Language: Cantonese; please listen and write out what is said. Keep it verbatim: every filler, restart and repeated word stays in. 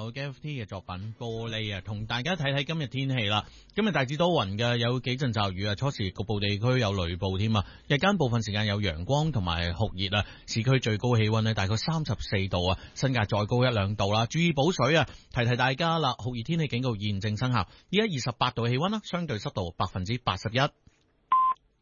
有 G F T 嘅作品玻璃啊，同大家睇睇今日天氣啦。今日大致多雲嘅，有幾陣驟雨啊，初時局部地區有雷暴添啊。日間部分時間有陽光同埋酷熱啊。市區最高氣溫呢大概三十四度啊，新界再高一兩度啦。注意補水啊！提提大家啦，酷熱天氣警告現正生效。依家二十八度氣溫啦，相對濕度百分之八十一。